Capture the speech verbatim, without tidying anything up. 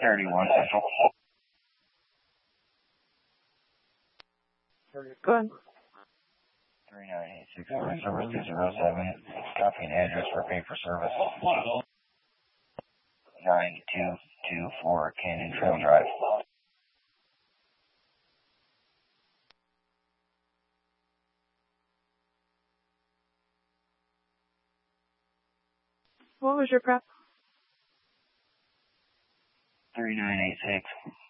thirty-one Central. Go ahead. three nine eight six service two zero seven. Copy and address for paper service. nine two two four Canyon Trail Drive. What was your prep? three nine eight six.